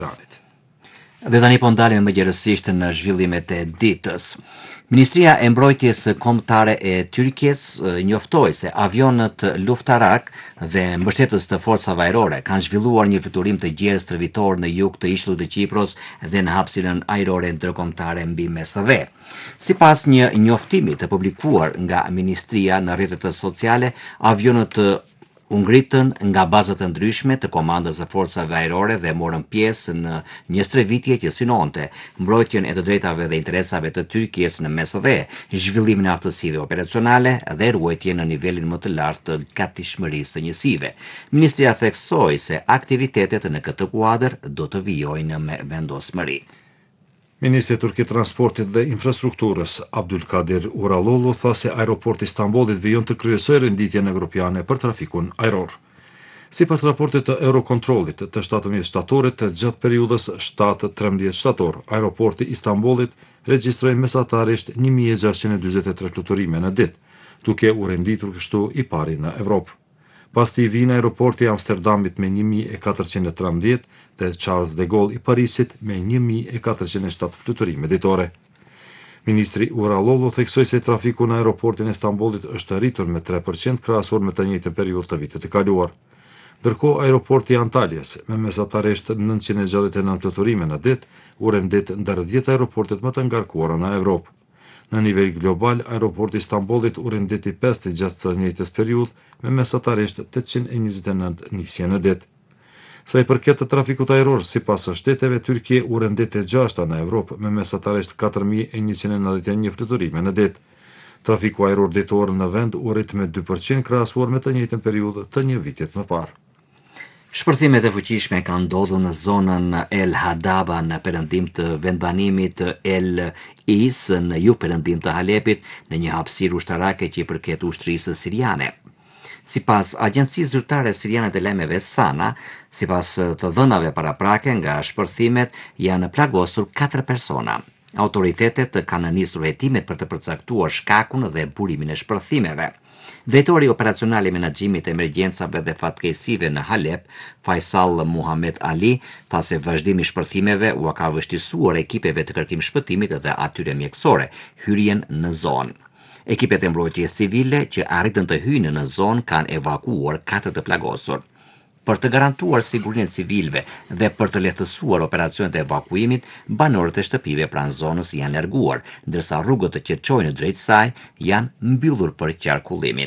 Dhe tani po ndalemi mëngjesisht në zhvillimet e ditës. Ministria e Mbrojtjes Kombëtare e Tyrkisë njoftoi se avionët luftarak dhe mbështetës të forcave ajrore kanë zhvilluar një fluturim të gjerë stërvitor në jug të ishullit të Kipros dhe në hapësirën ajrore ndërkombëtare mbi Mesave. Sipas një njoftimi të publikuar nga Ministria në rrjetet sociale, avionët u ngritën nga bazat të ndryshme të komandës së forcave ajrore dhe morën pjesë në një stërvitje që synonte mbrojtjen e të drejtave dhe interesave të Tyrkisë në Mesave, zhvillimin e aftësive operacionale dhe ruajtjen në nivelin më të lartë të gatishmërisë së njësive. Ministria theksoi se aktivitetet në këtë kuadër do të vijojnë me vendosmëri. Ministri Turki Transportit dhe Infrastrukturës, Abdulkadir Uralolu, tha se aeroporti Istanbulit vijon të kryesojë renditjen evropiane për trafikun ajror. Sipas raportit të Eurocontrolit të 17 shtatorit, gjatë periudhës 7-13 shtator, aeroporti Istanbulit regjistroi mesatarisht 1643 fluturime në ditë, duke u renditur kështu i pari në Evropë. Pas tij vjen aeroporti i Amsterdamit me 1413 dhe Charles de Gaulle i Parisit me 1407 fluturime ditore. Ministri Uralolu theksoi se trafiku në aeroportin e Istanbulit është rritur me 3% krahasuar me të njëjtën periudhë të vitit të kaluar. Ndërkohë aeroporti i Antalyas me mesatarisht 969 fluturime në ditë u rendit ndër 10 aeroportet më të ngarkuara në Evropë. Në nivel global, aeroporti i Istanbulit u renditi 5 gjatë së njëjtës periudhë me mesatarisht 829 nisje në ditë. Sa i përket të trafikut ajror, sipas shteteve, Tyrkia u renditi 6 në Evropë me mesatarisht 4191 fluturime në ditë. Trafiku ajror ditor në vend u rrit me 2% krahasuar me të njëjtën periudhë të një vitit më parë. Shpërthimet e fuqishme kanë ndodhur në zonën El Hadaba në perëndim të vendbanimit El Is në jug-perëndim të Halepit në një hapësirë ushtarake që i përket ushtrisë siriane. Sipas agjencisë zyrtare siriane të lajmeve Sana, sipas të dhënave paraprake nga shpërthimet janë plagosur 4 persona. Autoritetet kanë nisur hetimet për të përcaktuar shkakun dhe burimin e shpërthimeve. Drejtori operacional i menaxhimit të emergjencave dhe fatkeqësive në Halep, Faisal Muhamet Ali, tha se vazhdimi i shpërthimeve u ka vështirësuar ekipeve të kërkim shpëtimit dhe atyre mjekësore hyrjen në zonë. Ekipet e mbrojtjes civile që arritën të hyjnë në zonë kanë evakuuar 4 të plagosur. Për të garantuar sigurinë e civilëve dhe për të lehtësuar operacionet e evakuimit, banorët e shtëpive pranë zonës janë larguar, ndërsa rrugët që çojnë drejt saj janë mbyllur për qarkullimin.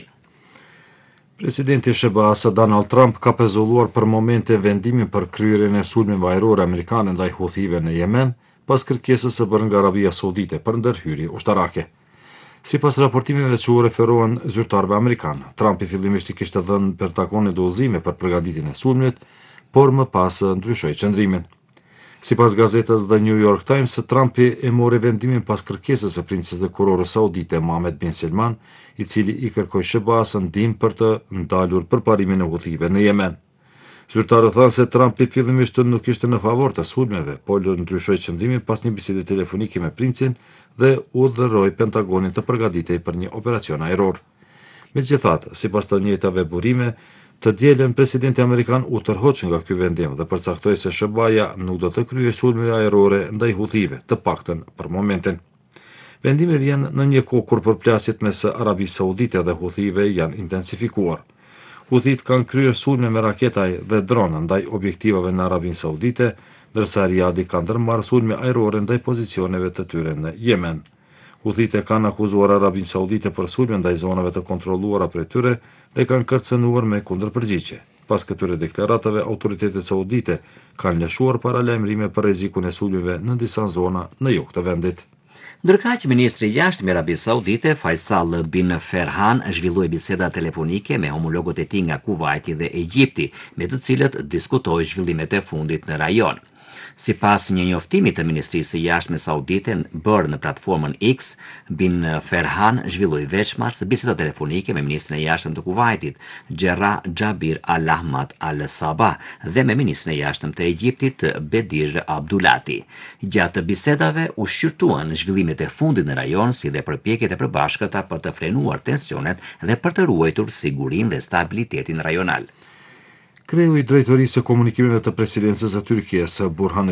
Presidenti SBA Donald Trump ka pezulluar për momente vendimin për kryerjen e sulmeve ajrore amerikane ndaj Huthive në Yemen, pas kërkesës së bërë nga Arabia Saudite për ndërhyrje ushtarake. Sipas raportimeve që u referohen zyrtarëve amerikanë, Trumpi fillimisht i kishte dhënë për takon udhëzime për përgatitjen e sulmit, por më pas ndryshoi qëndrimin. Sipas gazetës The New York Times, Trumpi e mori vendimin pas kërkesës së princesit të kurorës saudite Mohammed bin Salman, i cili i kërkoi SBA-s ndihmë për të ndalur përparimin e Huthive në Yemen. Zyrtarët thanë se Trumpi fillimisht nuk ishte në favor të sulmeve, por ndryshoi qëndrimin pas një bisede telefonike me princin dhe urdhëroi Pentagonin të përgatitej për një operacion ajror. Megjithatë, sipas të njëjtave burime, të dielën presidenti amerikan u tërhoq nga ky vendim dhe përcaktoi se SBA-ja nuk do të kryejë sulme ajrore ndaj Huthive, të paktën për momentin. Vendimi vjen në një kohë kur përplasjet mes Arabisë Saudite dhe Huthive janë intensifikuar. Huthit kanë kryer sulme me raketa dhe drona ndaj objektivave në Arabinë Saudite, ndërsa Riyadi ka ndërmarrë sulme ajrore ndaj pozicioneve të tyre në Yemen. Huthit kanë akuzuar Arabinë Saudite për sulme ndaj zonave të kontrolluara prej tyre dhe kanë kërcënuar me kundërpërgjigje. Pas këtyre deklaratave, autoritetet saudite kanë lëshuar paralajmërime për rrezikun e sulmeve në disa zona në jug të vendit. Ndërkaq, ministri i jashtëm i Arabisë Saudite, Faisal bin Ferhan, zhvilloi biseda telefonike me homologët e tij nga Kuvaiti dhe Egjipti, me të cilët diskutoi zhvillimet e fundit në rajon. Sipas një njoftimi të Ministrisë së Jashtme Saudite bërë në platformën X, bin Ferhan zhvilloi veçmas biseda telefonike me ministrin e jashtëm të Kuvajtit, Gerrah Jabir Al-Ahmad Al-Sabah, dhe me ministrin e jashtëm të Egjiptit, Bedir Abdulati. Gjatë bisedave u shqyrtuan zhvillimet e fundit në rajon, si dhe përpjekjet e përbashkëta për të frenuar tensionet dhe për të ruajtur sigurinë dhe stabilitetin rajonal. Kreu i drejtorisë së komunikimeve të presidencës së Turqisë, Burhan